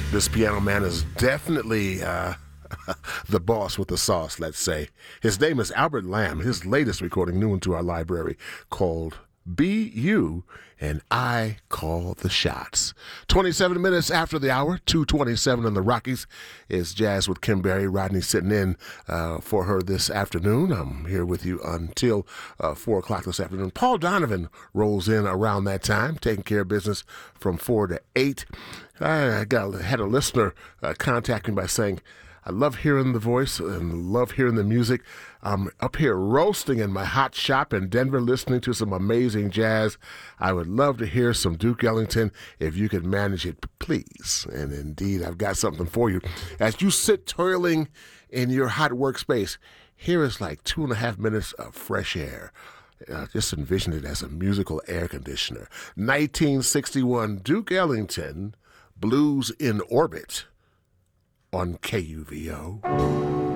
This piano man is definitely the boss with the sauce, let's say. His name is Albert Lamb. His latest recording, new into our library, called Be You, and I Call the Shots. 27 minutes after the hour, 2:27 in the Rockies, is Jazz with Kim Berry. Rodney sitting in for her this afternoon. I'm here with you until 4 o'clock this afternoon. Paul Donovan rolls in around that time, taking care of business from 4 to 8. I had a listener contact me by saying, I love hearing the voice and love hearing the music. I'm up here roasting in my hot shop in Denver, listening to some amazing jazz. I would love to hear some Duke Ellington if you could manage it, please. And indeed, I've got something for you. As you sit toiling in your hot workspace, here is like 2.5 minutes of fresh air. Just envision it as a musical air conditioner. 1961, Duke Ellington, Blues in Orbit on KUVO.